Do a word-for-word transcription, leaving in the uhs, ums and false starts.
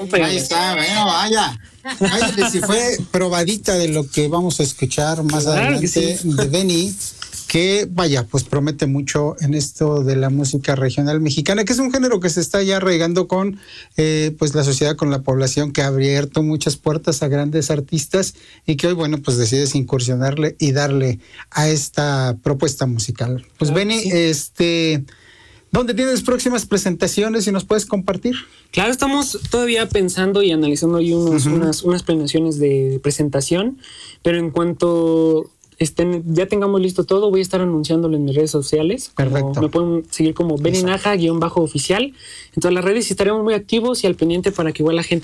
Ahí está, bueno, vaya. Vaya, si fue probadita de lo que vamos a escuchar más claro adelante sí. de Benny, que vaya, pues promete mucho en esto de la música regional mexicana, que es un género que se está ya arraigando con eh, pues la sociedad, con la población, que ha abierto muchas puertas a grandes artistas y que hoy, bueno, pues decides incursionarle y darle a esta propuesta musical. Pues claro, Benny, sí. este... ¿Dónde tienes próximas presentaciones y nos puedes compartir? Claro, estamos todavía pensando y analizando ahí unos, uh-huh. unas, unas planeaciones de presentación, pero en cuanto estén, ya tengamos listo todo, voy a estar anunciándolo en mis redes sociales. Perfecto. Me pueden seguir como Benny Naja, guión bajo oficial. En todas las redes estaremos muy activos y al pendiente para que igual la gente